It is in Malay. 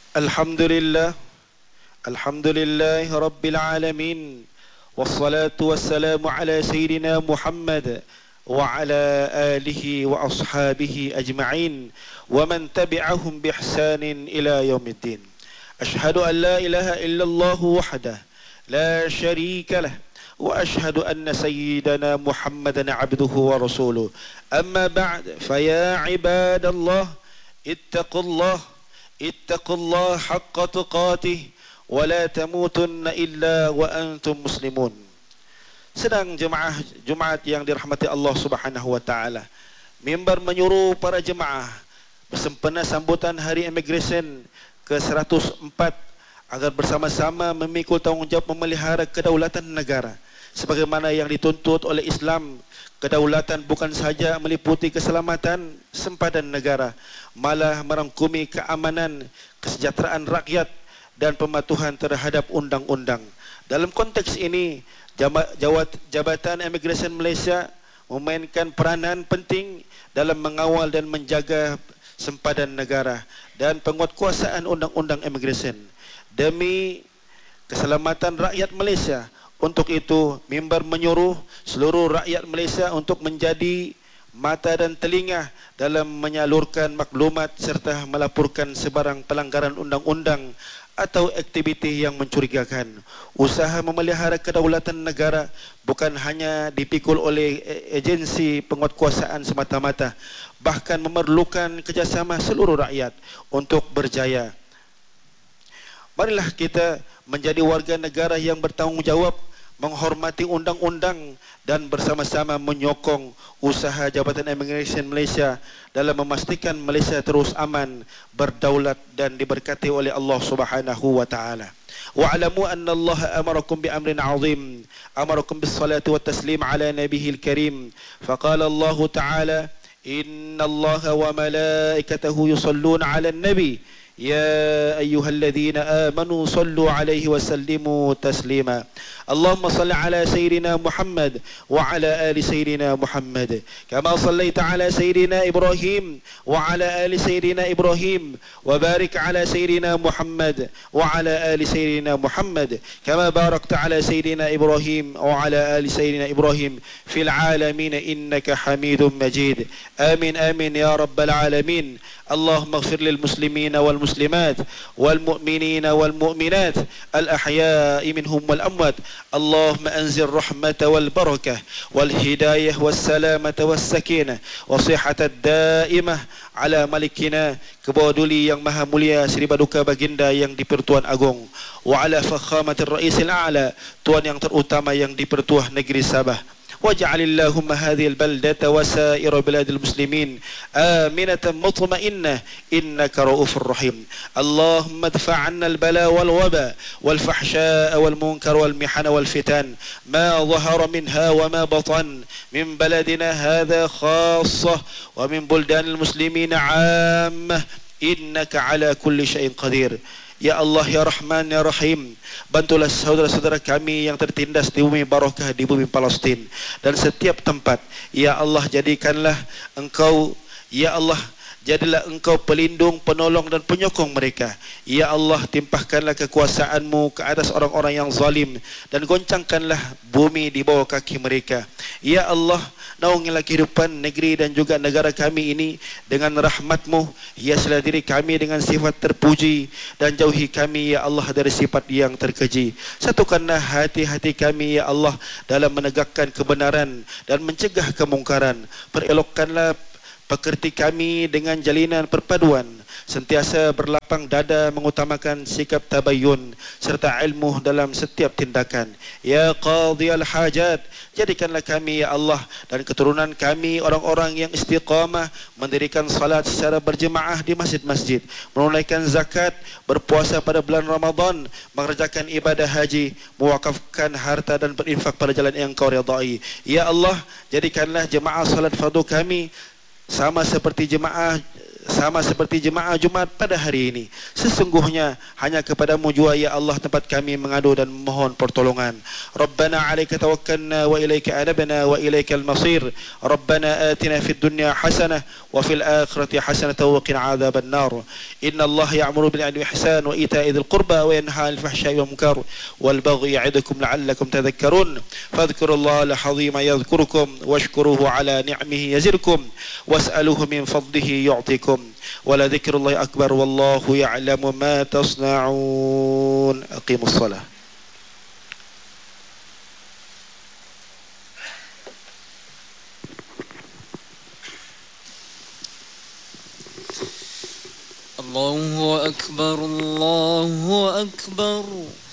Alhamdulillah, Alhamdulillah Rabbil Alamin. Wassalatu wassalamu ala Sayyidina Muhammad wa ala alihi wa ashabihi ajma'in wa man tabi'ahum bi ihsanin ila yaumiddin. Ashhadu an la ilaha illallah wahdah la sharika lah wa ashhadu anna sayyidana Muhammadan abduhu wa rasuluh. Amma ba'd, fa ya ibadallah ittaqullah ittaqullah haqqa tuqatih wa la tamutunna illa wa antum muslimun. Sedang jemaah Jumaat yang dirahmati Allah Subhanahu wa taala, mimbar menyuruh para jemaah bersempena sambutan Hari Immigration ke-104 agar bersama-sama memikul tanggungjawab memelihara kedaulatan negara sebagaimana yang dituntut oleh Islam. Kedaulatan bukan sahaja meliputi keselamatan sempadan negara, malah merangkumi keamanan, kesejahteraan rakyat dan pematuhan terhadap undang-undang. Dalam konteks ini, Jabatan Imigresen Malaysia memainkan peranan penting dalam mengawal dan menjaga sempadan negara dan penguatkuasaan undang-undang imigresen demi keselamatan rakyat Malaysia. Untuk itu, mimbar menyuruh seluruh rakyat Malaysia untuk menjadi mata dan telinga dalam menyalurkan maklumat serta melaporkan sebarang pelanggaran undang-undang atau aktiviti yang mencurigakan. Usaha memelihara kedaulatan negara bukan hanya dipikul oleh agensi penguatkuasaan semata-mata, bahkan memerlukan kerjasama seluruh rakyat untuk berjaya. Marilah kita menjadi warga negara yang bertanggungjawab, menghormati undang-undang dan bersama-sama menyokong usaha Jabatan Imigresen Malaysia dalam memastikan Malaysia terus aman, berdaulat dan diberkati oleh Allah Subhanahu wa taala. Wa'lamu anna Allah amarakum bi amrin 'azim, amarakum bis salati wat taslim ala nabiyil karim. Faqala Allah taala, inna Allah wa malaikatahu yusalluna 'alan nabi. يا أيها الذين آمنوا صلوا عليه وسلموا تسليما. اللهم صل على سيدنا محمد وعلى آل سيدنا محمد كما صليت على سيدنا إبراهيم وعلى آل سيدنا إبراهيم وبارك على سيدنا محمد وعلى آل سيدنا محمد كما باركت على سيدنا إبراهيم وعلى آل سيدنا إبراهيم في العالمين إنك حميد مجيد. آمين آمين يا رب العالمين. اللهم اغفر للمسلمين والمسلمات والمؤمنين والمؤمنات الأحياء منهم والأموات. اللهم أنزل رحمة والبركة والهداية والسلامة والسكينة والصحة الدائمة على ملكنا Kebawah yang maha mulia Sri Paduka Baginda yang di-Pertuan Agong, wa ala fakhamatir ra'isil a'la, tuan yang terutama yang di-Pertuan Negeri Sabah. واجعل اللهم هذه البلدة وسائر بلاد المسلمين آمنة مطمئنة إنك رؤوف رحيم. اللهم ادفع عنا البلاء والوباء والفحشاء والمنكر والمحن والفتن ما ظهر منها وما بطن من بلدنا هذا خاصة ومن بلدان المسلمين عامة إنك على كل شيء قدير. Ya Allah, Ya Rahman, Ya Rahim, bantulah saudara-saudara kami yang tertindas di bumi barokah, di bumi Palestin dan setiap tempat. Ya Allah, jadikanlah Engkau, Ya Allah, jadilah Engkau pelindung, penolong dan penyokong mereka. Ya Allah, timpahkanlah kekuasaan-Mu ke atas orang-orang yang zalim dan goncangkanlah bumi di bawah kaki mereka. Ya Allah, naungilah kehidupan negeri dan juga negara kami ini dengan rahmat-Mu. Hiaslah diri kami dengan sifat terpuji dan jauhi kami, Ya Allah, dari sifat yang terkeji. Satukanlah hati-hati kami, Ya Allah, dalam menegakkan kebenaran dan mencegah kemungkaran. Perelokkanlah pekerti kami dengan jalinan perpaduan, sentiasa berlapang dada mengutamakan sikap tabayyun serta ilmu dalam setiap tindakan. Ya Qadhiyal Hajat, jadikanlah kami, Ya Allah, dan keturunan kami orang-orang yang istiqamah mendirikan salat secara berjemaah di masjid-masjid, menunaikan zakat, berpuasa pada bulan Ramadan, mengerjakan ibadah haji, mewakafkan harta dan berinfak pada jalan yang Kau ridai. Ya Allah, jadikanlah jemaah salat fardu kami sama seperti jemaah sama seperti jemaah Jumat pada hari ini. Sesungguhnya hanya kepadamu jua ya Allah tempat kami mengadu dan mohon pertolongan. Rabbana 'alaika tawakkalna wa ilaika anabna wa ilaikal masir. Rabbana atina fid dunya hasanah wa fil akhirati hasanah wa qina adzaban nar. Inna Allah ya'muru bil 'adli wal ihsan wa ita'i dzil qurba wa yanha 'anil fahsya'i wal munkar wal baghi ya'idukum la'allakum tadhakkarun. Fadhkurullaha al-'azima yadhkurukum washkuruhu 'ala ni'amihi yazidkum was'aluhu min fadlihi yu'tikum. ولذكر الله أكبر والله يعلم ما تصنعون. أقيموا الصلاة. الله أكبر الله أكبر.